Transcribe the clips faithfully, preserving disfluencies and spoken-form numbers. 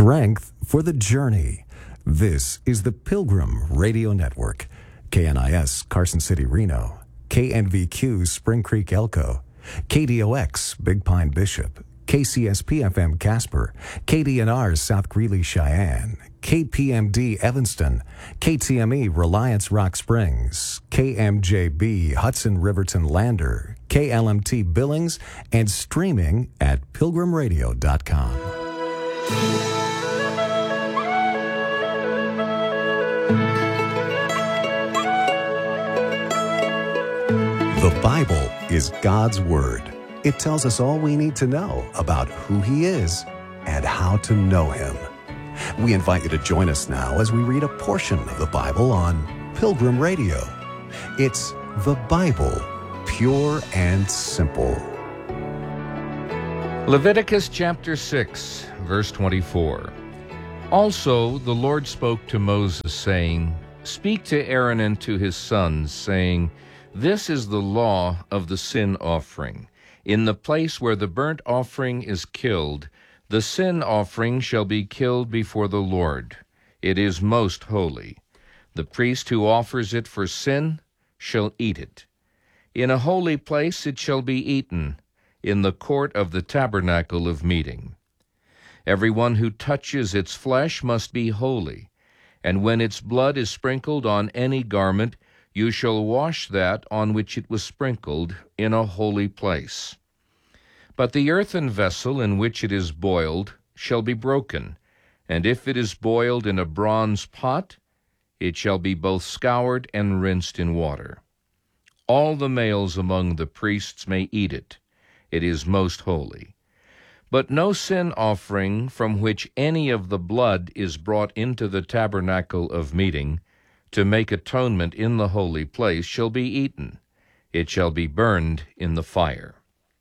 strength for the journey. This is the Pilgrim Radio Network. K N I S Carson City, Reno. K N V Q Spring Creek, Elko. K D O X Big Pine, Bishop. K C S P F M Casper. K D N R South Greeley, Cheyenne. K P M D Evanston. K T M E Reliance Rock Springs. K M J B Hudson Riverton Lander. K L M T Billings, and streaming at pilgrim radio dot com. The Bible is God's Word. It tells us all we need to know about who He is and how to know Him. We invite you to join us now as we read a portion of the Bible on Pilgrim Radio. It's the Bible, pure and simple. Leviticus chapter six, verse twenty-four. Also the Lord spoke to Moses, saying, Speak to Aaron and to his sons, saying, This is the law of the sin offering. In the place where the burnt offering is killed, the sin offering shall be killed before the Lord. It is most holy. The priest who offers it for sin shall eat it. In a holy place it shall be eaten, in the court of the tabernacle of meeting. Everyone who touches its flesh must be holy, and when its blood is sprinkled on any garment, you shall wash that on which it was sprinkled in a holy place. But the earthen vessel in which it is boiled shall be broken, and if it is boiled in a bronze pot, it shall be both scoured and rinsed in water. All the males among the priests may eat it. It is most holy. But no sin offering from which any of the blood is brought into the tabernacle of meeting to make atonement in the holy place shall be eaten. It shall be burned in the fire.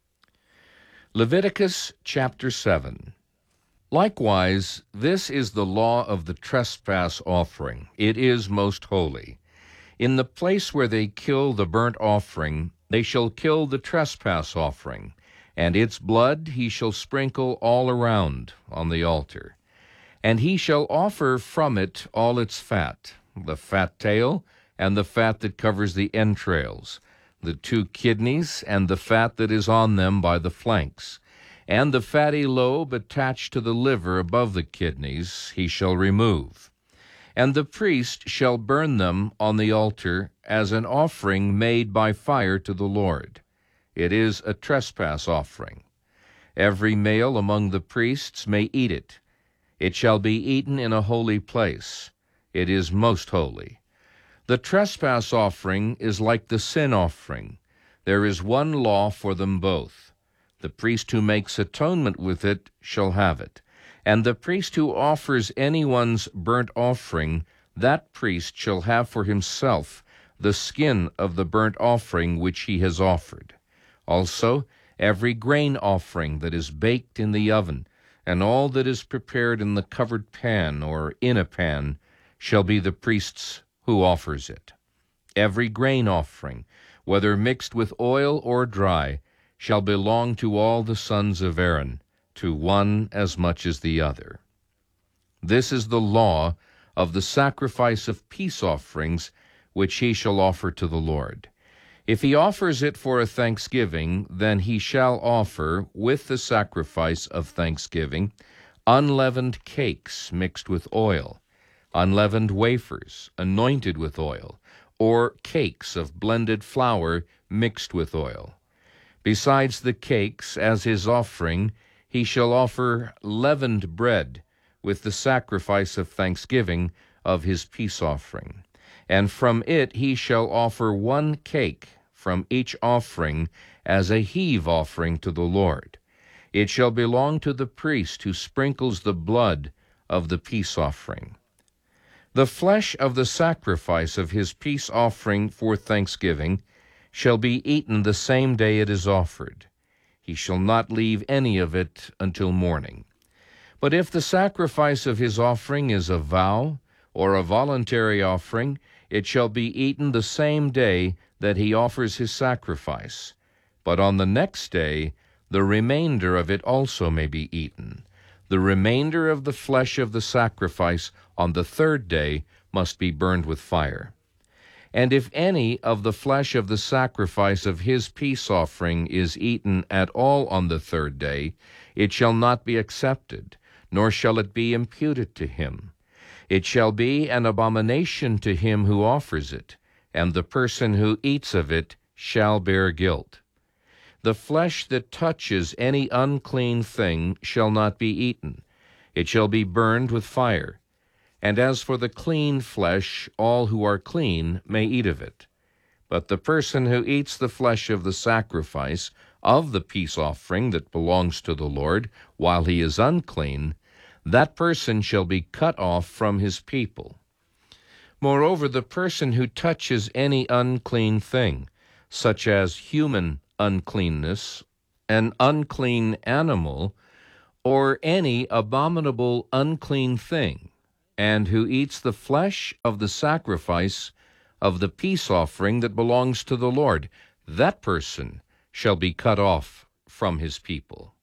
Leviticus chapter seven. Likewise, this is the law of the trespass offering. It is most holy. In the place where they kill the burnt offering, they shall kill the trespass offering, and its blood he shall sprinkle all around on the altar. And he shall offer from it all its fat, the fat tail, and the fat that covers the entrails, the two kidneys, and the fat that is on them by the flanks, and the fatty lobe attached to the liver above the kidneys he shall remove. And the priest shall burn them on the altar as an offering made by fire to the Lord. It is a trespass offering. Every male among the priests may eat it. It shall be eaten in a holy place. It is most holy. The trespass offering is like the sin offering. There is one law for them both. The priest who makes atonement with it shall have it. And the priest who offers anyone's burnt offering, that priest shall have for himself the skin of the burnt offering which he has offered. Also, every grain offering that is baked in the oven, and all that is prepared in the covered pan or in a pan, shall be the priest's who offers it. Every grain offering, whether mixed with oil or dry, shall belong to all the sons of Aaron, to one as much as the other. This is the law of the sacrifice of peace offerings, which he shall offer to the Lord. If he offers it for a thanksgiving, then he shall offer, with the sacrifice of thanksgiving, unleavened cakes mixed with oil, unleavened wafers anointed with oil, or cakes of blended flour mixed with oil. Besides the cakes, as his offering, he shall offer leavened bread with the sacrifice of thanksgiving of his peace offering. And from it he shall offer one cake from each offering as a heave offering to the Lord. It shall belong to the priest who sprinkles the blood of the peace offering. The flesh of the sacrifice of his peace offering for thanksgiving shall be eaten the same day it is offered. He shall not leave any of it until morning. But if the sacrifice of his offering is a vow or a voluntary offering, it shall be eaten the same day that he offers his sacrifice. But on the next day the remainder of it also may be eaten. The remainder of the flesh of the sacrifice on the third day must be burned with fire. And if any of the flesh of the sacrifice of his peace offering is eaten at all on the third day, it shall not be accepted, nor shall it be imputed to him. It shall be an abomination to him who offers it, and the person who eats of it shall bear guilt. The flesh that touches any unclean thing shall not be eaten. It shall be burned with fire. And as for the clean flesh, all who are clean may eat of it. But the person who eats the flesh of the sacrifice of the peace offering that belongs to the Lord, while he is unclean, that person shall be cut off from his people. Moreover, the person who touches any unclean thing, such as human uncleanness, an unclean animal, or any abominable unclean thing, and who eats the flesh of the sacrifice of the peace offering that belongs to the Lord, that person shall be cut off from his people.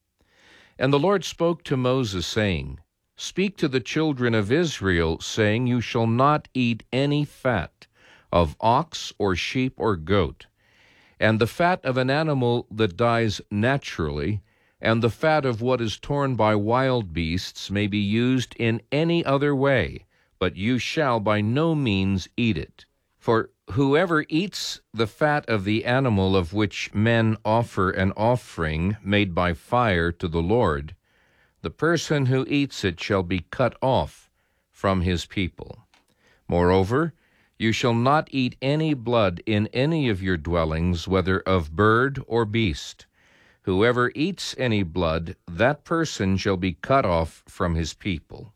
And the Lord spoke to Moses, saying, Speak to the children of Israel, saying, You shall not eat any fat of ox or sheep or goat, and the fat of an animal that dies naturally, and the fat of what is torn by wild beasts may be used in any other way, but you shall by no means eat it. For whoever eats the fat of the animal of which men offer an offering made by fire to the Lord, the person who eats it shall be cut off from his people. Moreover, you shall not eat any blood in any of your dwellings, whether of bird or beast. Whoever eats any blood, that person shall be cut off from his people.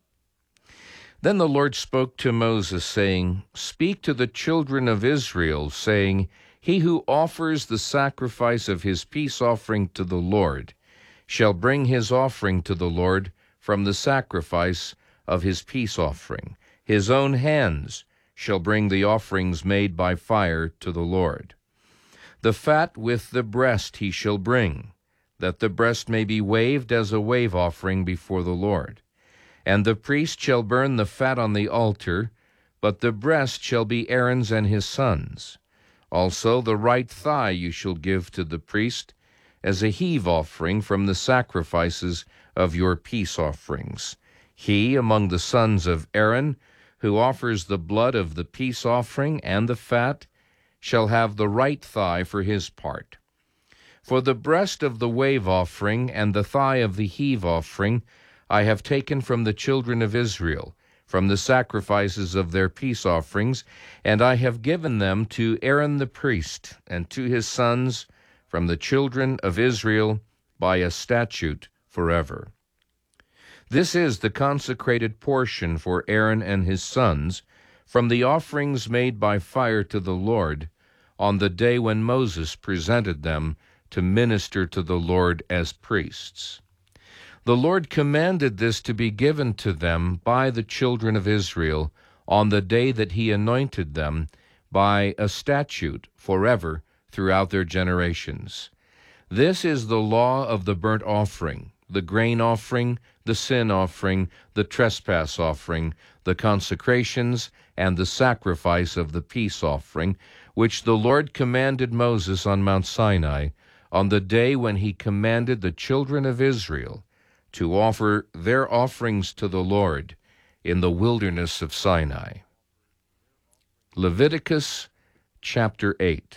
Then the Lord spoke to Moses, saying, Speak to the children of Israel, saying, He who offers the sacrifice of his peace offering to the Lord shall bring his offering to the Lord from the sacrifice of his peace offering. His own hands shall bring the offerings made by fire to the Lord. The fat with the breast he shall bring, that the breast may be waved as a wave offering before the Lord. And the priest shall burn the fat on the altar, but the breast shall be Aaron's and his sons'. Also the right thigh you shall give to the priest as a heave offering from the sacrifices of your peace offerings. He, among the sons of Aaron, who offers the blood of the peace offering and the fat, shall have the right thigh for his part. For the breast of the wave offering and the thigh of the heave offering I have taken from the children of Israel, from the sacrifices of their peace offerings, and I have given them to Aaron the priest and to his sons from the children of Israel by a statute forever. This is the consecrated portion for Aaron and his sons from the offerings made by fire to the Lord on the day when Moses presented them to minister to the Lord as priests. The Lord commanded this to be given to them by the children of Israel on the day that he anointed them by a statute forever throughout their generations. This is the law of the burnt offering, the grain offering, the sin offering, the trespass offering, the consecrations, and the sacrifice of the peace offering, which the Lord commanded Moses on Mount Sinai on the day when he commanded the children of Israel to offer their offerings to the Lord in the wilderness of Sinai. Leviticus chapter eight.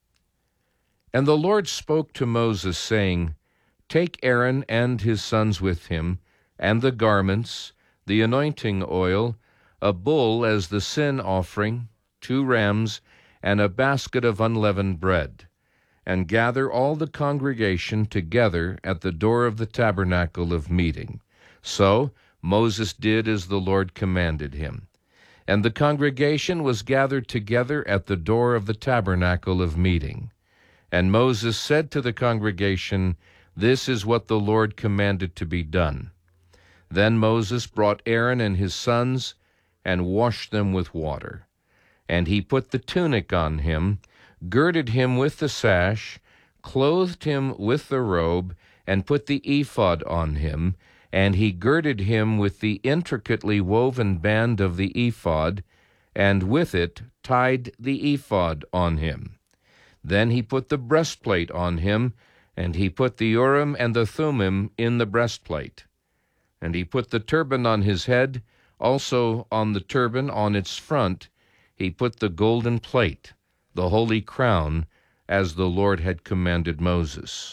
And the Lord spoke to Moses, saying, Take Aaron and his sons with him, and the garments, the anointing oil, a bull as the sin offering, two rams, and a basket of unleavened bread, and gather all the congregation together at the door of the tabernacle of meeting. So Moses did as the Lord commanded him. And the congregation was gathered together at the door of the tabernacle of meeting. And Moses said to the congregation, This is what the Lord commanded to be done. Then Moses brought Aaron and his sons and washed them with water. And he put the tunic on him, girded him with the sash, clothed him with the robe, and put the ephod on him, and he girded him with the intricately woven band of the ephod, and with it tied the ephod on him. Then he put the breastplate on him, and he put the Urim and the Thummim in the breastplate. And he put the turban on his head, also on the turban on its front he put the golden plate, the holy crown, as the Lord had commanded Moses.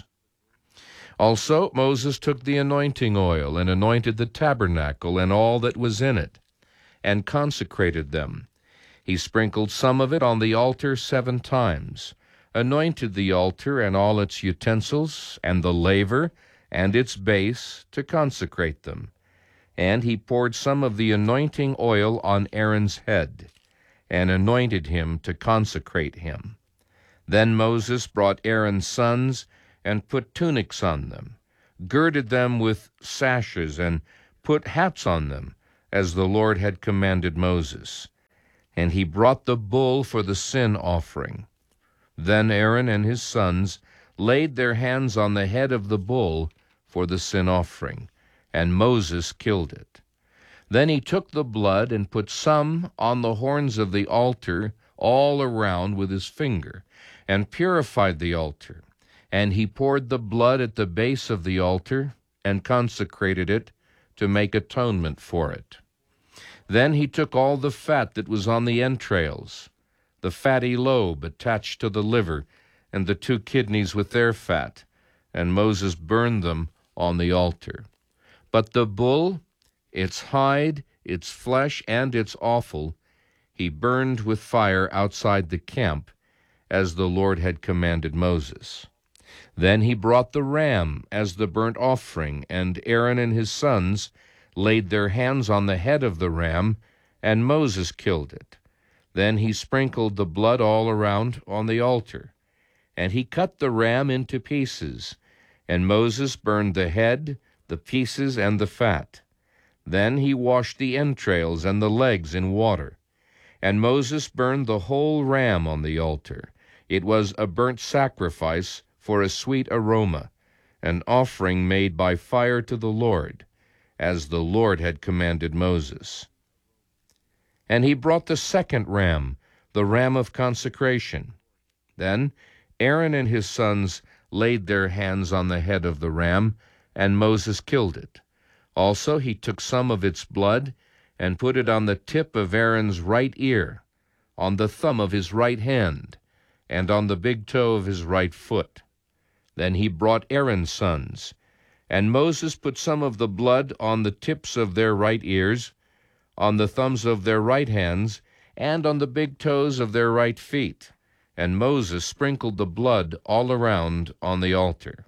Also Moses took the anointing oil, and anointed the tabernacle and all that was in it, and consecrated them. He sprinkled some of it on the altar seven times, anointed the altar and all its utensils, and the laver, and its base, to consecrate them. And he poured some of the anointing oil on Aaron's head, and anointed him to consecrate him. Then Moses brought Aaron's sons, and put tunics on them, girded them with sashes, and put hats on them, as the Lord had commanded Moses. And he brought the bull for the sin offering. Then Aaron and his sons laid their hands on the head of the bull for the sin offering, and Moses killed it. Then he took the blood and put some on the horns of the altar all around with his finger, and purified the altar. And he poured the blood at the base of the altar, and consecrated it to make atonement for it. Then he took all the fat that was on the entrails, the fatty lobe attached to the liver, and the two kidneys with their fat, and Moses burned them on the altar. But the bull, its hide, its flesh, and its offal, he burned with fire outside the camp, as the Lord had commanded Moses. Then he brought the ram as the burnt offering, and Aaron and his sons laid their hands on the head of the ram, and Moses killed it. Then he sprinkled the blood all around on the altar. And he cut the ram into pieces, and Moses burned the head, the pieces, and the fat. Then he washed the entrails and the legs in water. And Moses burned the whole ram on the altar. It was a burnt sacrifice for a sweet aroma, an offering made by fire to the Lord, as the Lord had commanded Moses. And he brought the second ram, the ram of consecration. Then Aaron and his sons laid their hands on the head of the ram, and Moses killed it. Also he took some of its blood, and put it on the tip of Aaron's right ear, on the thumb of his right hand, and on the big toe of his right foot. Then he brought Aaron's sons, and Moses put some of the blood on the tips of their right ears, on the thumbs of their right hands, and on the big toes of their right feet. And Moses sprinkled the blood all around on the altar.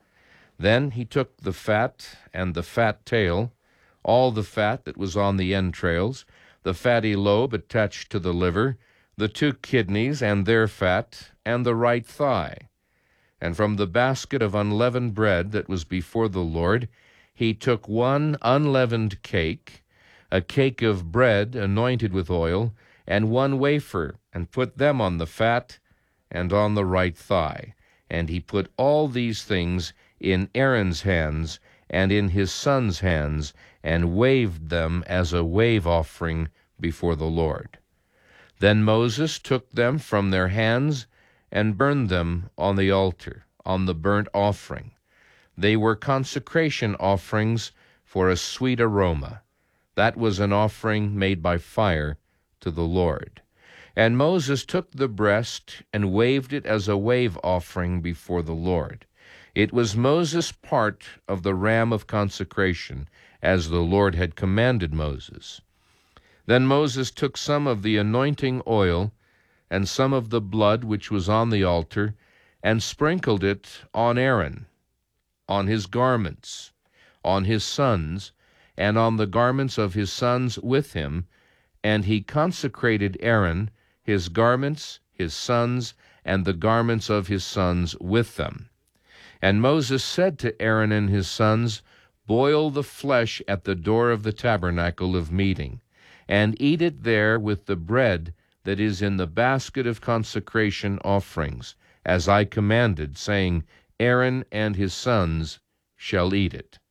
Then he took the fat and the fat tail, all the fat that was on the entrails, the fatty lobe attached to the liver, the two kidneys and their fat, and the right thigh. And from the basket of unleavened bread that was before the Lord, he took one unleavened cake, a cake of bread anointed with oil, and one wafer, and put them on the fat and on the right thigh. And he put all these things in Aaron's hands and in his sons' hands, and waved them as a wave offering before the Lord. Then Moses took them from their hands and burned them on the altar, on the burnt offering. They were consecration offerings for a sweet aroma. That was an offering made by fire to the Lord. And Moses took the breast and waved it as a wave offering before the Lord. It was Moses' part of the ram of consecration, as the Lord had commanded Moses. Then Moses took some of the anointing oil and some of the blood which was on the altar, and sprinkled it on Aaron, on his garments, on his sons, and on the garments of his sons with him, and he consecrated Aaron, his garments, his sons, and the garments of his sons with them. And Moses said to Aaron and his sons, "Boil the flesh at the door of the tabernacle of meeting, and eat it there with the bread that is in the basket of consecration offerings, as I commanded, saying, Aaron and his sons shall eat it.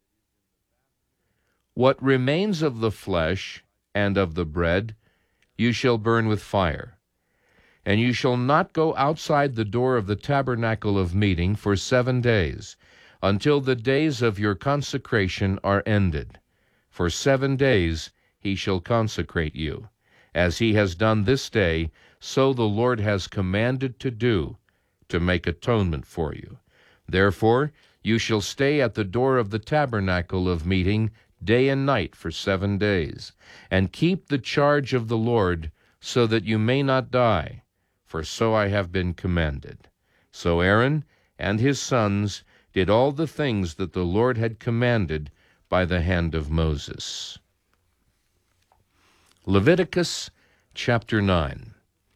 What remains of the flesh and of the bread you shall burn with fire. And you shall not go outside the door of the tabernacle of meeting for seven days, until the days of your consecration are ended. For seven days he shall consecrate you. As he has done this day, so the Lord has commanded to do, to make atonement for you. Therefore you shall stay at the door of the tabernacle of meeting day and night for seven days, and keep the charge of the Lord, so that you may not die, for so I have been commanded. So Aaron and his sons did all the things that the Lord had commanded by the hand of Moses. Leviticus chapter nine.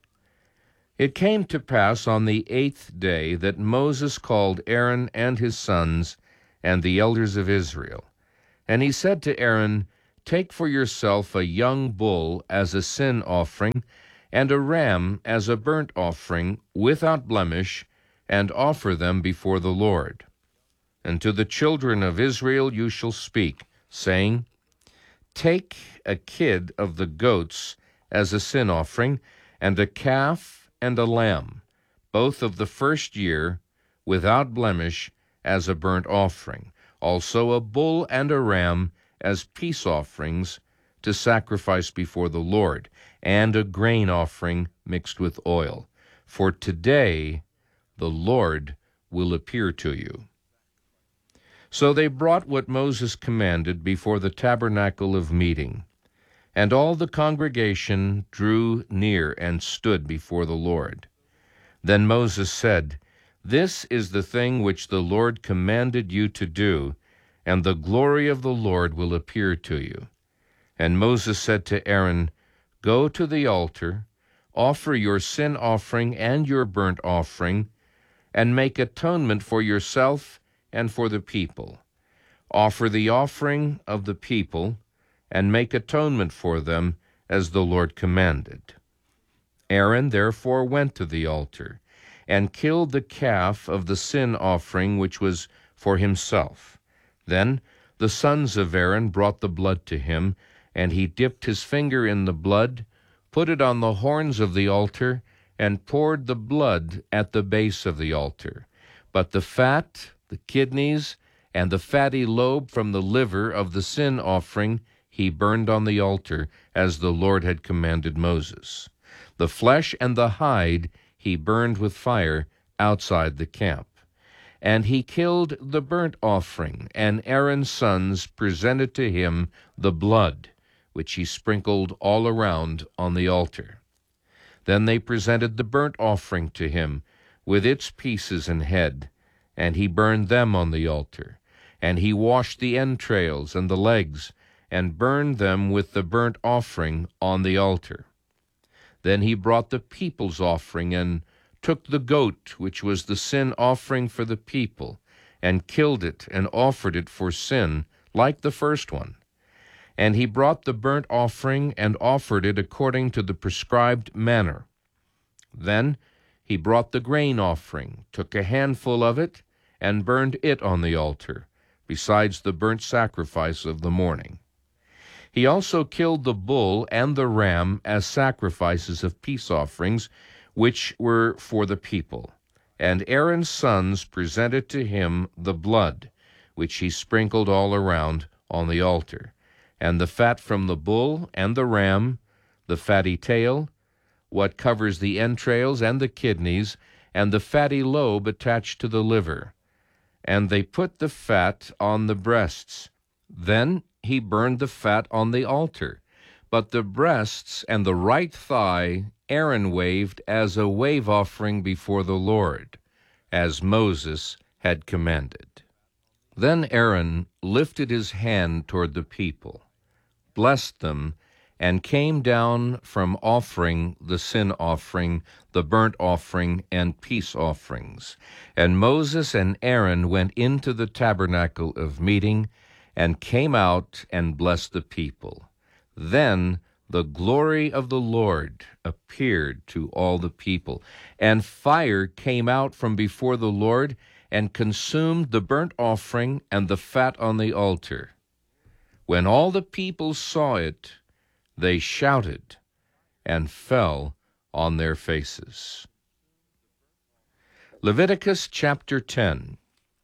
It came to pass on the eighth day that Moses called Aaron and his sons and the elders of Israel. And he said to Aaron, Take for yourself a young bull as a sin offering, and a ram as a burnt offering without blemish, and offer them before the Lord. And to the children of Israel you shall speak, saying, Take a kid of the goats as a sin offering, and a calf and a lamb, both of the first year, without blemish, as a burnt offering, also a bull and a ram as peace offerings to sacrifice before the Lord, and a grain offering mixed with oil. For today the Lord will appear to you. So they brought what Moses commanded before the tabernacle of meeting, and all the congregation drew near and stood before the Lord. Then Moses said, This is the thing which the Lord commanded you to do, and the glory of the Lord will appear to you. And Moses said to Aaron, Go to the altar, offer your sin offering and your burnt offering, and make atonement for yourself and for the people. Offer the offering of the people, and make atonement for them, as the Lord commanded. Aaron therefore went to the altar, and killed the calf of the sin offering which was for himself. Then the sons of Aaron brought the blood to him, and he dipped his finger in the blood, put it on the horns of the altar, and poured the blood at the base of the altar. But the fat, the kidneys, and the fatty lobe from the liver of the sin offering he burned on the altar, as the Lord had commanded Moses. The flesh and the hide he burned with fire outside the camp. And he killed the burnt offering, and Aaron's sons presented to him the blood, which he sprinkled all around on the altar. Then they presented the burnt offering to him, with its pieces and head, and he burned them on the altar. And he washed the entrails and the legs, and burned them with the burnt offering on the altar. Then he brought the people's offering, and took the goat, which was the sin offering for the people, and killed it, and offered it for sin, like the first one. And he brought the burnt offering, and offered it according to the prescribed manner. Then he brought the grain offering, took a handful of it, and burned it on the altar, besides the burnt sacrifice of the morning. He also killed the bull and the ram as sacrifices of peace offerings, which were for the people. And Aaron's sons presented to him the blood, which he sprinkled all around on the altar, and the fat from the bull and the ram, the fatty tail, what covers the entrails and the kidneys, and the fatty lobe attached to the liver. And they put the fat on the breasts. Then he burned the fat on the altar. But the breasts and the right thigh Aaron waved as a wave offering before the Lord, as Moses had commanded. Then Aaron lifted his hand toward the people, blessed them, and came down from offering the sin offering, the burnt offering, and peace offerings. And Moses and Aaron went into the tabernacle of meeting, and came out and blessed the people. Then the glory of the Lord appeared to all the people, and fire came out from before the Lord, and consumed the burnt offering and the fat on the altar. When all the people saw it, they shouted and fell on their faces. Leviticus chapter ten.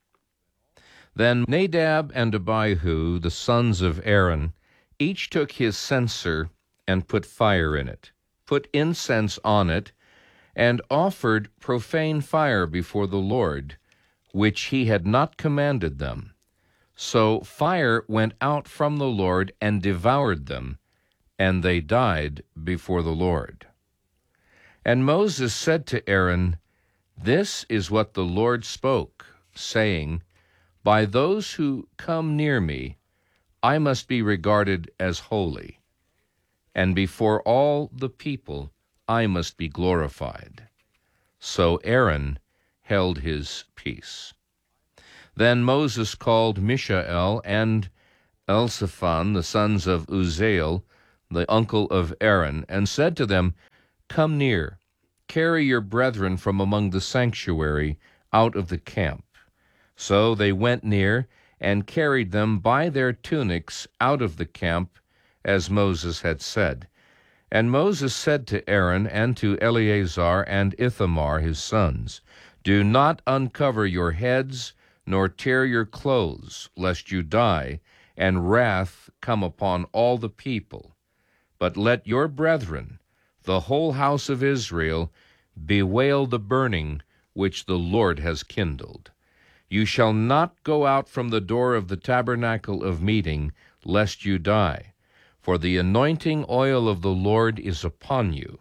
Then Nadab and Abihu, the sons of Aaron, each took his censer and put fire in it, put incense on it, and offered profane fire before the Lord, which he had not commanded them. So fire went out from the Lord and devoured them, and they died before the Lord. And Moses said to Aaron, This is what the Lord spoke, saying, By those who come near me, I must be regarded as holy, and before all the people I must be glorified. So Aaron held his peace. Then Moses called Mishael and Elzaphan, the sons of Uzziel, the uncle of Aaron, and said to them, Come near, carry your brethren from among the sanctuary out of the camp. So they went near and carried them by their tunics out of the camp, as Moses had said. And Moses said to Aaron and to Eleazar and Ithamar his sons, Do not uncover your heads, nor tear your clothes, lest you die, and wrath come upon all the people. But let your brethren, the whole house of Israel, bewail the burning which the Lord has kindled. You shall not go out from the door of the tabernacle of meeting, lest you die, for the anointing oil of the Lord is upon you.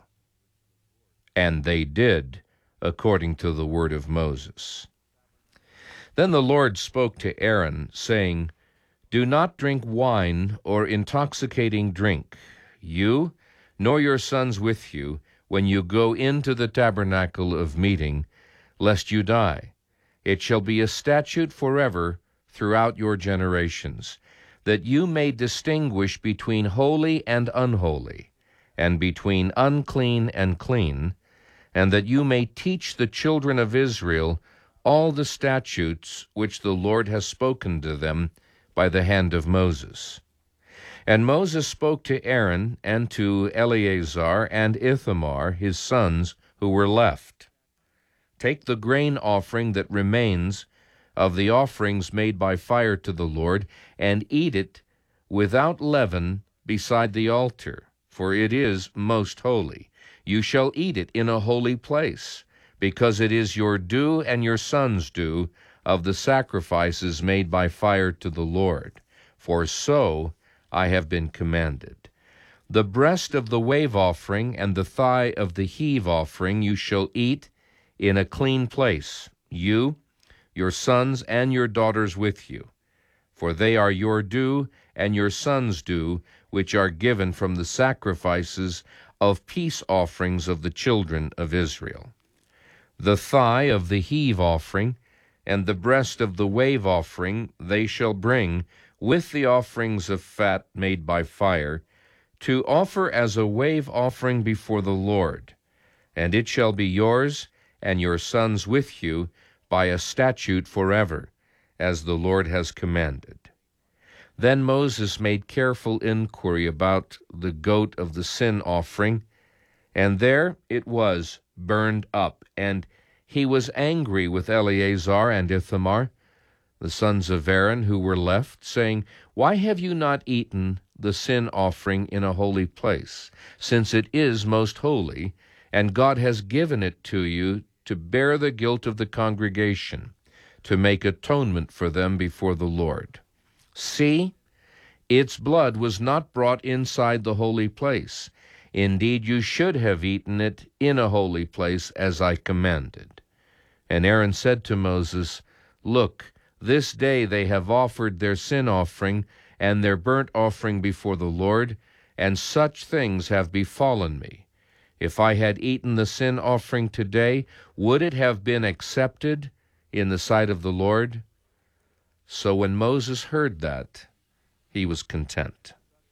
And they did according to the word of Moses. Then the Lord spoke to Aaron, saying, Do not drink wine or intoxicating drink, you nor your sons with you, when you go into the tabernacle of meeting, lest you die. It shall be a statute forever throughout your generations, that you may distinguish between holy and unholy, and between unclean and clean, and that you may teach the children of Israel all the statutes which the Lord has spoken to them by the hand of Moses. And Moses spoke to Aaron and to Eleazar and Ithamar, his sons, who were left. Take the grain offering that remains of the offerings made by fire to the Lord, and eat it without leaven beside the altar, for it is most holy. You shall eat it in a holy place, because it is your due and your sons' due of the sacrifices made by fire to the Lord. For so I have been commanded. The breast of the wave offering and the thigh of the heave offering you shall eat in a clean place, you, your sons, and your daughters with you. For they are your due and your sons' due, which are given from the sacrifices of peace offerings of the children of Israel. The thigh of the heave offering and the breast of the wave offering they shall bring with the offerings of fat made by fire, to offer as a wave offering before the Lord. And it shall be yours and your sons with you by a statute forever, as the Lord has commanded. Then Moses made careful inquiry about the goat of the sin offering, and there it was burned up, and he was angry with Eleazar and Ithamar, the sons of Aaron, who were left, saying, Why have you not eaten the sin offering in a holy place, since it is most holy, and God has given it to you to bear the guilt of the congregation, to make atonement for them before the Lord? See, its blood was not brought inside the holy place. Indeed, you should have eaten it in a holy place, as I commanded. And Aaron said to Moses, Look, this day they have offered their sin offering and their burnt offering before the Lord, and such things have befallen me. If I had eaten the sin offering today, would it have been accepted in the sight of the Lord? So when Moses heard that, he was content.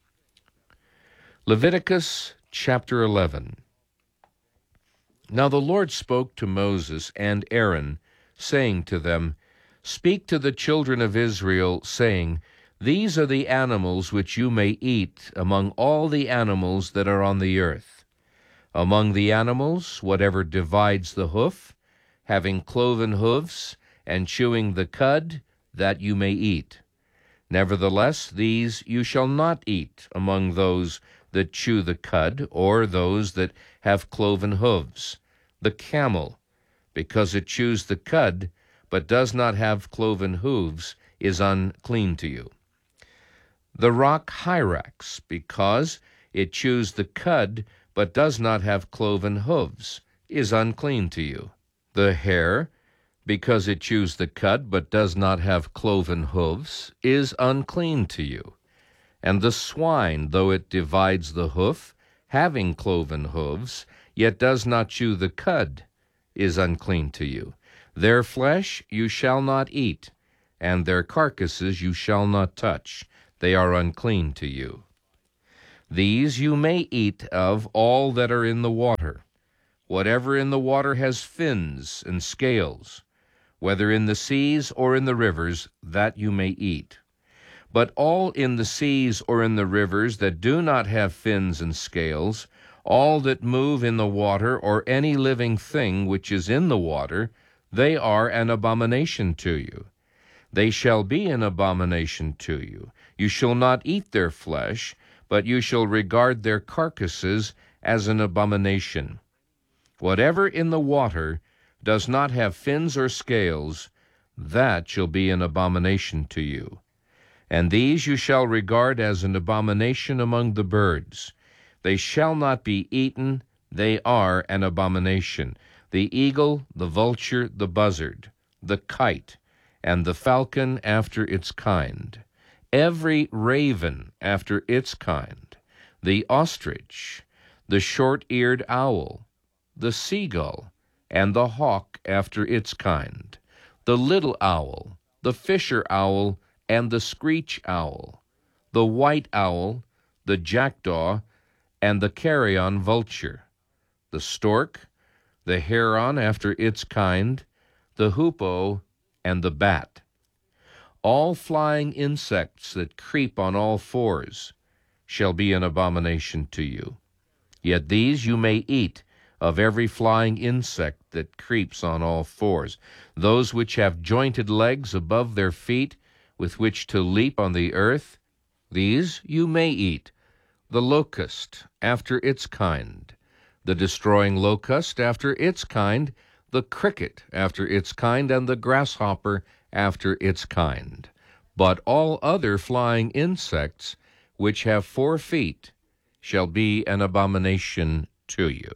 Leviticus chapter eleven. Now the Lord spoke to Moses and Aaron, saying to them, Speak to the children of Israel, saying, These are the animals which you may eat among all the animals that are on the earth. Among the animals, whatever divides the hoof, having cloven hoofs, and chewing the cud, that you may eat. Nevertheless, these you shall not eat among those that chew the cud, or those that have cloven hoofs. The camel, because it chews the cud, but does not have cloven hooves, is unclean to you. The rock hyrax, because it chews the cud, but does not have cloven hooves, is unclean to you. The hare, because it chews the cud, but does not have cloven hooves, is unclean to you. And the swine, though it divides the hoof, having cloven hooves, yet does not chew the cud, is unclean to you. Their flesh you shall not eat, and their carcasses you shall not touch. They are unclean to you. These you may eat of all that are in the water. Whatever in the water has fins and scales, whether in the seas or in the rivers, that you may eat. But all in the seas or in the rivers that do not have fins and scales, all that move in the water, or any living thing which is in the water, they are an abomination to you. They shall be an abomination to you. You shall not eat their flesh, but you shall regard their carcasses as an abomination. Whatever in the water does not have fins or scales, that shall be an abomination to you. And these you shall regard as an abomination among the birds. They shall not be eaten, they are an abomination. The eagle, the vulture, the buzzard, the kite, and the falcon after its kind, every raven after its kind, the ostrich, the short-eared owl, the seagull, and the hawk after its kind, the little owl, the fisher owl, and the screech owl, the white owl, the jackdaw, and the carrion vulture, the stork, the heron after its kind, the hoopoe, and the bat. All flying insects that creep on all fours shall be an abomination to you. Yet these you may eat of every flying insect that creeps on all fours, those which have jointed legs above their feet, with which to leap on the earth, these you may eat. The locust after its kind, the destroying locust after its kind, the cricket after its kind, and the grasshopper after its kind. But all other flying insects which have four feet shall be an abomination to you.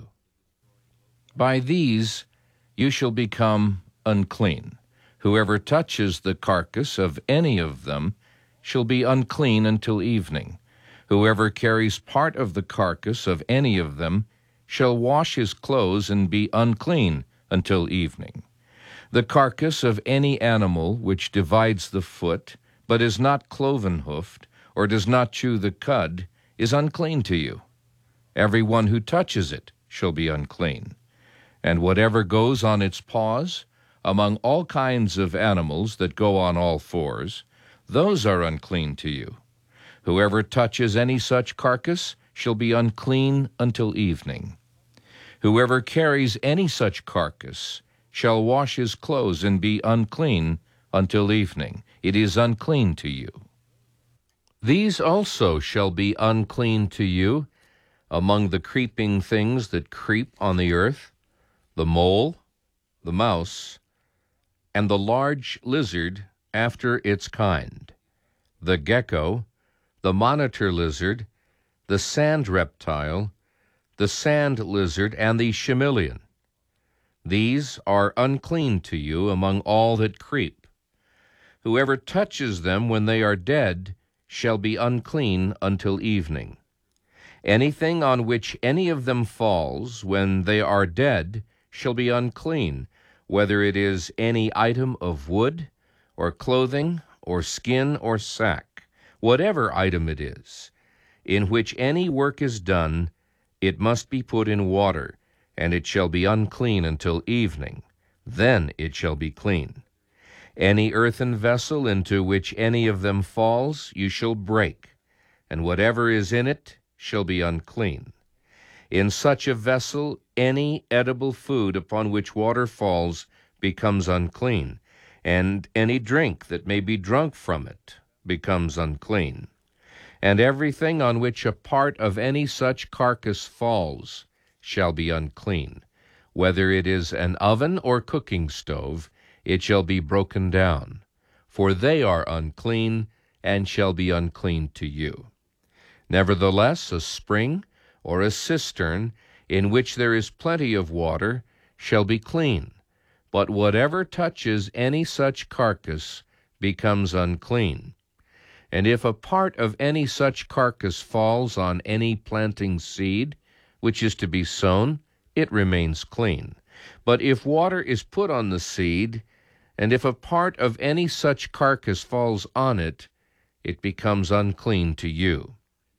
By these you shall become unclean. Whoever touches the carcass of any of them shall be unclean until evening. Whoever carries part of the carcass of any of them shall wash his clothes and be unclean until evening. The carcass of any animal which divides the foot, but is not cloven-hoofed, or does not chew the cud, is unclean to you. Every one who touches it shall be unclean. And whatever goes on its paws, among all kinds of animals that go on all fours, those are unclean to you. Whoever touches any such carcass shall be unclean until evening. Whoever carries any such carcass shall wash his clothes and be unclean until evening. It is unclean to you. These also shall be unclean to you among the creeping things that creep on the earth, the mole, the mouse, and the large lizard after its kind, the gecko, the monitor lizard, the sand reptile, the sand lizard, and the chameleon. These are unclean to you among all that creep. Whoever touches them when they are dead shall be unclean until evening. Anything on which any of them falls when they are dead shall be unclean, whether it is any item of wood, or clothing, or skin, or sack, whatever item it is, in which any work is done, it must be put in water, and it shall be unclean until evening. Then it shall be clean. Any earthen vessel into which any of them falls you shall break, and whatever is in it shall be unclean. In such a vessel any edible food upon which water falls becomes unclean, and any drink that may be drunk from it becomes unclean. And everything on which a part of any such carcass falls shall be unclean. Whether it is an oven or cooking stove, it shall be broken down. For they are unclean, and shall be unclean to you. Nevertheless, a spring or a cistern in which there is plenty of water shall be clean. But whatever touches any such carcass becomes unclean. And if a part of any such carcass falls on any planting seed, which is to be sown, it remains clean. But if water is put on the seed, and if a part of any such carcass falls on it, it becomes unclean to you.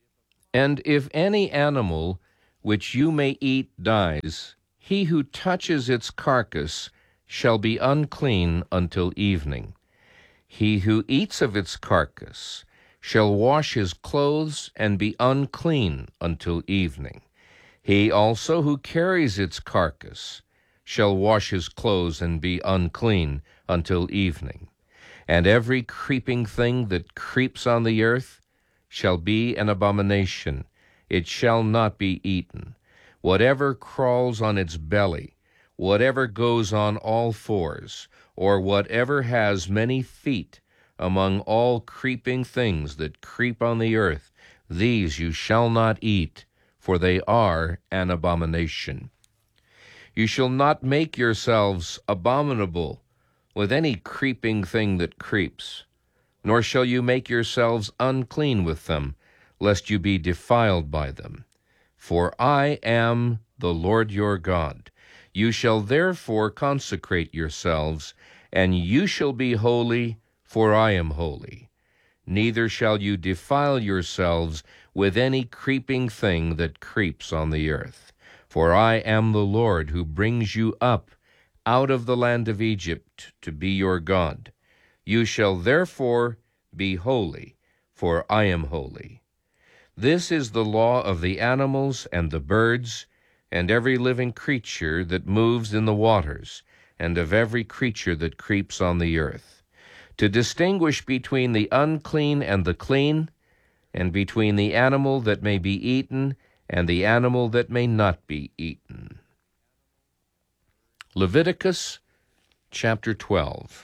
And if any animal which you may eat dies, he who touches its carcass shall be unclean until evening. He who eats of its carcass shall wash his clothes and be unclean until evening. He also who carries its carcass shall wash his clothes and be unclean until evening. And every creeping thing that creeps on the earth shall be an abomination. It shall not be eaten. Whatever crawls on its belly, whatever goes on all fours, or whatever has many feet among all creeping things that creep on the earth, these you shall not eat, for they are an abomination. You shall not make yourselves abominable with any creeping thing that creeps, nor shall you make yourselves unclean with them, lest you be defiled by them. For I am the Lord your God. You shall therefore consecrate yourselves, and you shall be holy, for I am holy. Neither shall you defile yourselves with any creeping thing that creeps on the earth. For I am the Lord who brings you up out of the land of Egypt to be your God. You shall therefore be holy, for I am holy. This is the law of the animals and the birds, and every living creature that moves in the waters, and of every creature that creeps on the earth, to distinguish between the unclean and the clean, and between the animal that may be eaten and the animal that may not be eaten. Leviticus chapter twelve.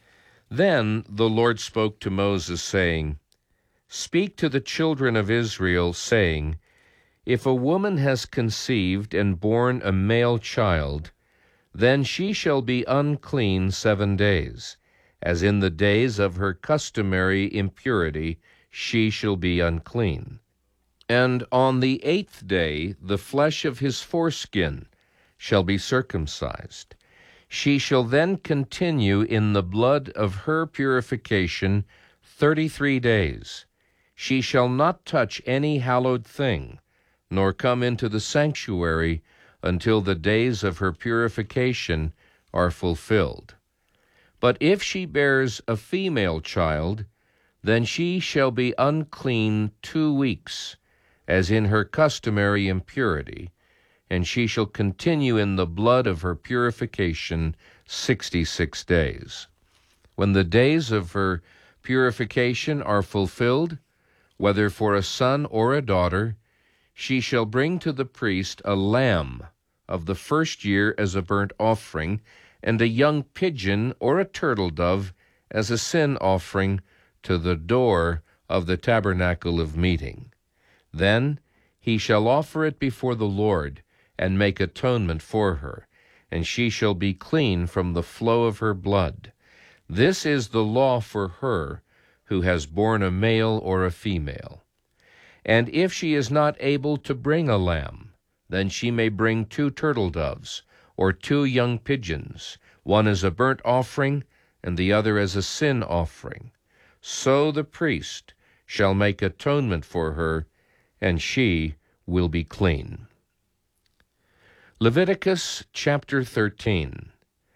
Then the Lord spoke to Moses, saying, Speak to the children of Israel, saying, If a woman has conceived and borne a male child, then she shall be unclean seven days. As in the days of her customary impurity, she shall be unclean. And on the eighth day the flesh of his foreskin shall be circumcised. She shall then continue in the blood of her purification thirty-three days. She shall not touch any hallowed thing, nor come into the sanctuary until the days of her purification are fulfilled. But if she bears a female child, then she shall be unclean two weeks, as in her customary impurity, and she shall continue in the blood of her purification sixty-six days. When the days of her purification are fulfilled, whether for a son or a daughter, she shall bring to the priest a lamb of the first year as a burnt offering, and a young pigeon or a turtle dove as a sin offering to the door of the tabernacle of meeting. Then he shall offer it before the Lord, and make atonement for her, and she shall be clean from the flow of her blood. This is the law for her who has borne a male or a female. And if she is not able to bring a lamb, then she may bring two turtle doves, or two young pigeons, one as a burnt offering, and the other as a sin offering. So the priest shall make atonement for her, and she will be clean. Leviticus chapter thirteen.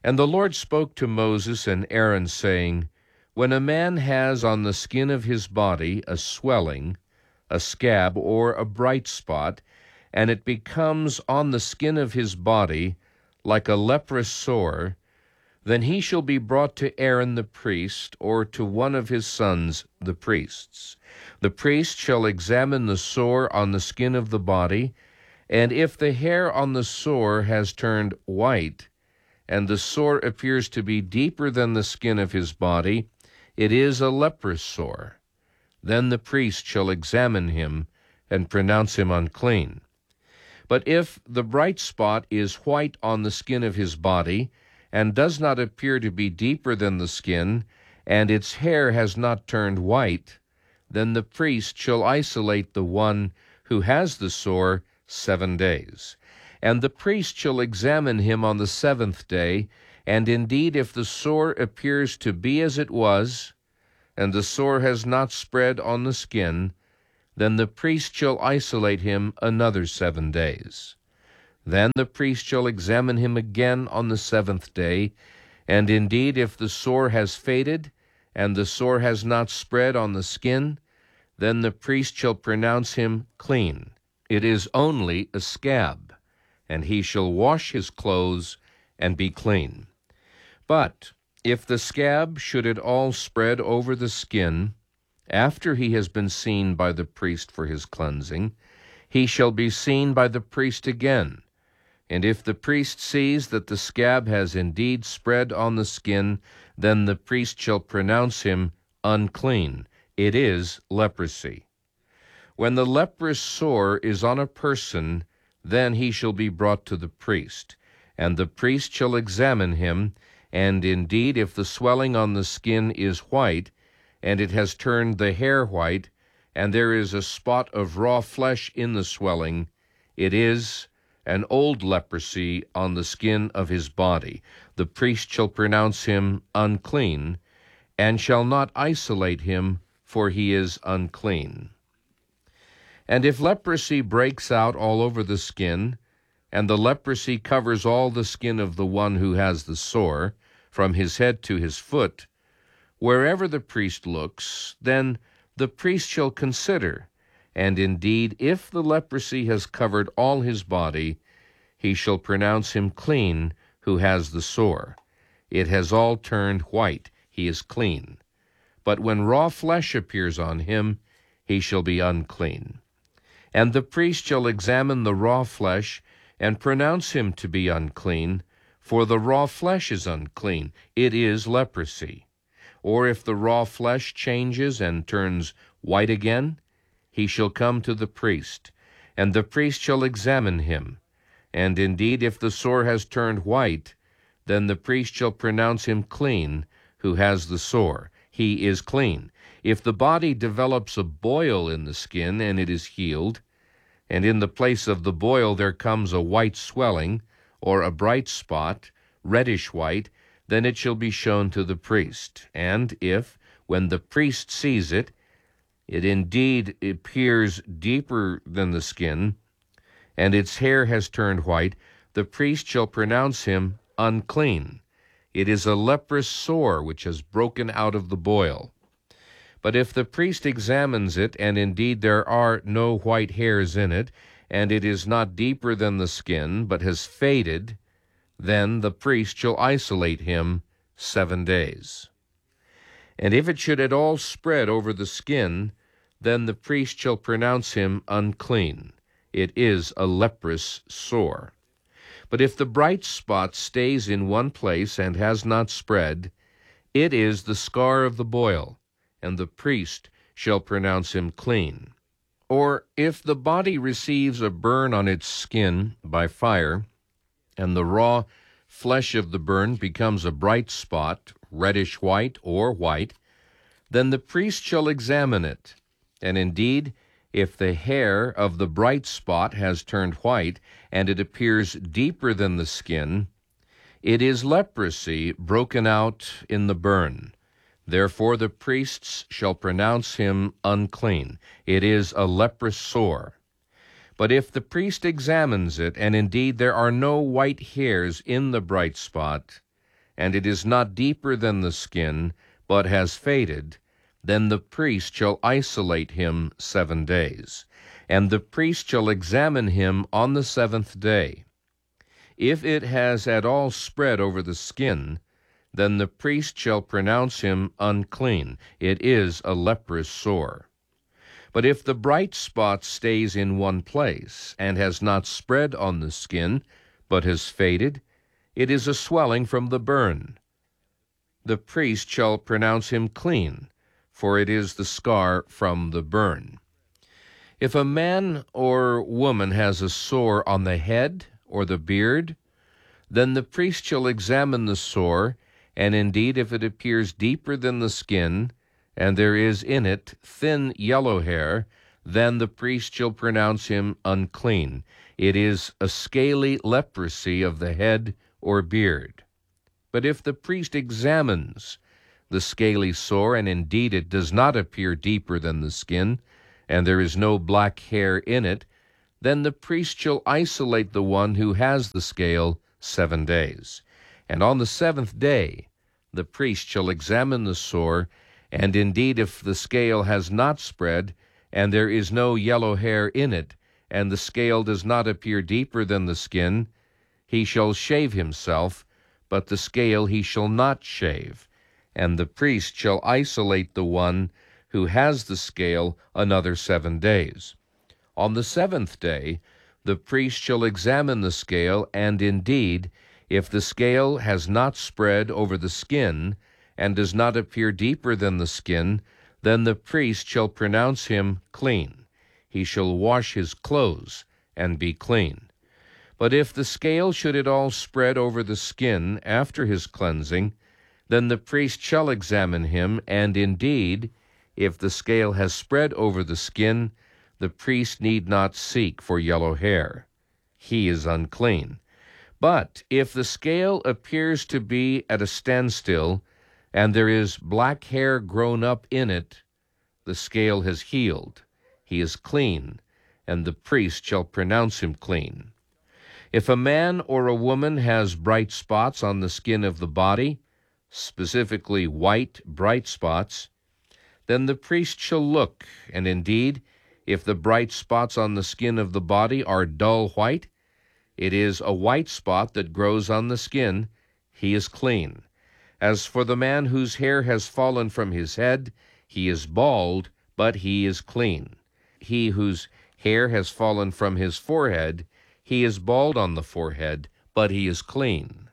And the Lord spoke to Moses and Aaron, saying, When a man has on the skin of his body a swelling, a scab, or a bright spot, and it becomes on the skin of his body like a leprous sore, then he shall be brought to Aaron the priest, or to one of his sons the priests. The priest shall examine the sore on the skin of the body, and if the hair on the sore has turned white, and the sore appears to be deeper than the skin of his body, it is a leprous sore. Then the priest shall examine him and pronounce him unclean. But if the bright spot is white on the skin of his body, and does not appear to be deeper than the skin, and its hair has not turned white, then the priest shall isolate the one who has the sore seven days. And the priest shall examine him on the seventh day, and indeed if the sore appears to be as it was, and the sore has not spread on the skin, then the priest shall isolate him another seven days. Then the priest shall examine him again on the seventh day, and indeed if the sore has faded, and the sore has not spread on the skin, then the priest shall pronounce him clean. It is only a scab, and he shall wash his clothes and be clean. But if the scab should at all spread over the skin, after he has been seen by the priest for his cleansing, he shall be seen by the priest again. And if the priest sees that the scab has indeed spread on the skin, then the priest shall pronounce him unclean. It is leprosy. When the leprous sore is on a person, then he shall be brought to the priest, and the priest shall examine him, and indeed if the swelling on the skin is white, and it has turned the hair white, and there is a spot of raw flesh in the swelling, it is an old leprosy on the skin of his body. The priest shall pronounce him unclean, and shall not isolate him, for he is unclean. And if leprosy breaks out all over the skin, and the leprosy covers all the skin of the one who has the sore, from his head to his foot, wherever the priest looks, then the priest shall consider, and indeed, if the leprosy has covered all his body, he shall pronounce him clean who has the sore. It has all turned white, he is clean. But when raw flesh appears on him, he shall be unclean. And the priest shall examine the raw flesh, and pronounce him to be unclean, for the raw flesh is unclean, it is leprosy. Or if the raw flesh changes and turns white again, he shall come to the priest, and the priest shall examine him. And indeed, if the sore has turned white, then the priest shall pronounce him clean who has the sore. He is clean. If the body develops a boil in the skin and it is healed, and in the place of the boil there comes a white swelling, or a bright spot, reddish white, then it shall be shown to the priest. And if, when the priest sees it, it indeed appears deeper than the skin, and its hair has turned white, the priest shall pronounce him unclean. It is a leprous sore which has broken out of the boil. But if the priest examines it, and indeed there are no white hairs in it, and it is not deeper than the skin, but has faded, then the priest shall isolate him seven days. And if it should at all spread over the skin, then the priest shall pronounce him unclean. It is a leprous sore. But if the bright spot stays in one place and has not spread, it is the scar of the boil, and the priest shall pronounce him clean. Or if the body receives a burn on its skin by fire, and the raw flesh of the burn becomes a bright spot, reddish white or white, then the priest shall examine it. And indeed, if the hair of the bright spot has turned white, and it appears deeper than the skin, it is leprosy broken out in the burn. Therefore the priests shall pronounce him unclean. It is a leprous sore. But if the priest examines it, and indeed there are no white hairs in the bright spot, and it is not deeper than the skin, but has faded, then the priest shall isolate him seven days, and the priest shall examine him on the seventh day. If it has at all spread over the skin, then the priest shall pronounce him unclean. It is a leprous sore. But if the bright spot stays in one place, and has not spread on the skin, but has faded, it is a swelling from the burn. The priest shall pronounce him clean, for it is the scar from the burn. If a man or woman has a sore on the head or the beard, then the priest shall examine the sore, and indeed if it appears deeper than the skin, and there is in it thin yellow hair, then the priest shall pronounce him unclean. It is a scaly leprosy of the head or beard. But if the priest examines the scaly sore, and indeed it does not appear deeper than the skin, and there is no black hair in it, then the priest shall isolate the one who has the scale seven days. And on the seventh day the priest shall examine the sore, and indeed if the scale has not spread, and there is no yellow hair in it, and the scale does not appear deeper than the skin, he shall shave himself, but the scale he shall not shave. And the priest shall isolate the one who has the scale another seven days. On the seventh day the priest shall examine the scale, and indeed, if the scale has not spread over the skin, and does not appear deeper than the skin, then the priest shall pronounce him clean. He shall wash his clothes and be clean. But if the scale should at all spread over the skin after his cleansing, then the priest shall examine him, and indeed, if the scale has spread over the skin, the priest need not seek for yellow hair. He is unclean. But if the scale appears to be at a standstill, and there is black hair grown up in it, the scale has healed. He is clean, and the priest shall pronounce him clean. If a man or a woman has bright spots on the skin of the body, specifically white, bright spots, then the priest shall look, and indeed, if the bright spots on the skin of the body are dull white, it is a white spot that grows on the skin, he is clean. As for the man whose hair has fallen from his head, he is bald, but he is clean. He whose hair has fallen from his forehead, he is bald on the forehead, but he is clean.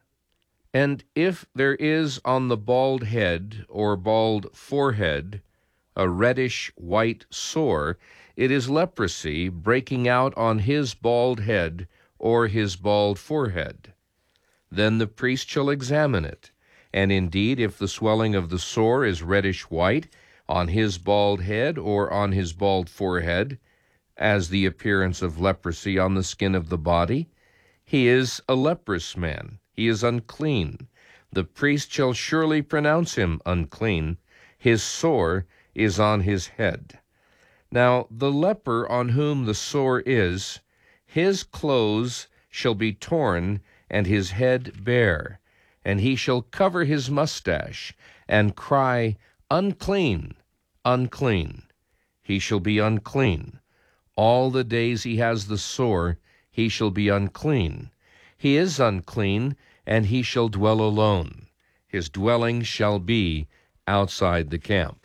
And if there is on the bald head or bald forehead a reddish-white sore, it is leprosy breaking out on his bald head or his bald forehead. Then the priest shall examine it. And indeed, if the swelling of the sore is reddish-white on his bald head or on his bald forehead, as the appearance of leprosy on the skin of the body, he is a leprous man. He is unclean. The priest shall surely pronounce him unclean. His sore is on his head. Now the leper on whom the sore is, his clothes shall be torn, and his head bare, and he shall cover his mustache, and cry, Unclean, unclean. He shall be unclean. All the days he has the sore, he shall be unclean. He is unclean, and he shall dwell alone. His dwelling shall be outside the camp.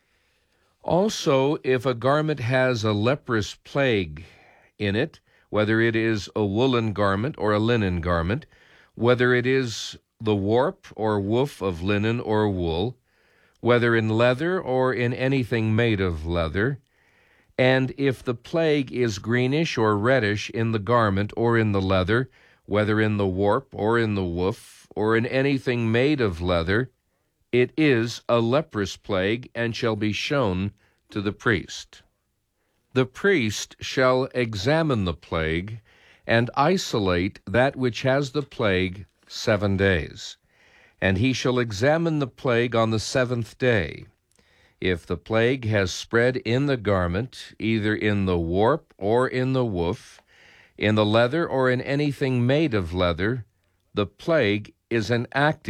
Also, if a garment has a leprous plague in it, whether it is a woolen garment or a linen garment, whether it is the warp or woof of linen or wool, whether in leather or in anything made of leather, and if the plague is greenish or reddish in the garment or in the leather, whether in the warp or in the woof or in anything made of leather, it is a leprous plague, and shall be shown to the priest. The priest shall examine the plague, and isolate that which has the plague seven days. And he shall examine the plague on the seventh day. If the plague has spread in the garment, either in the warp or in the woof, in the leather or in anything made of leather, the plague is an active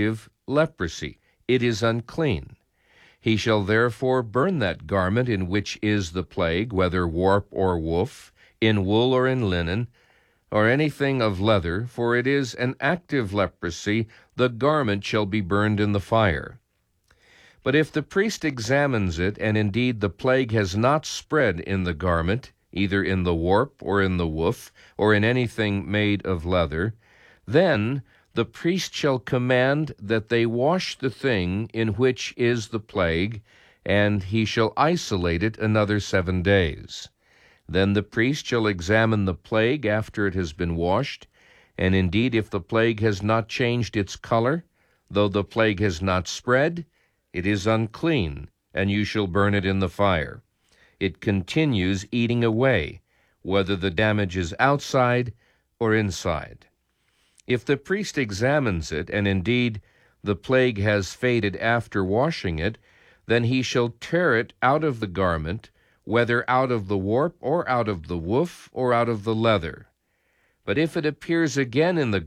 leprosy. It is unclean. He shall therefore burn that garment in which is the plague, whether warp or woof, in wool or in linen, or anything of leather, for it is an active leprosy. The garment shall be burned in the fire. But if the priest examines it, and indeed the plague has not spread in the garment, either in the warp or in the woof, or in anything made of leather, then the priest shall command that they wash the thing in which is the plague, and he shall isolate it another seven days. Then the priest shall examine the plague after it has been washed, and indeed if the plague has not changed its color, though the plague has not spread, it is unclean, and you shall burn it in the fire. It continues eating away, whether the damage is outside or inside. If the priest examines it, and indeed the plague has faded after washing it, then he shall tear it out of the garment, whether out of the warp or out of the woof or out of the leather. But if it appears again in the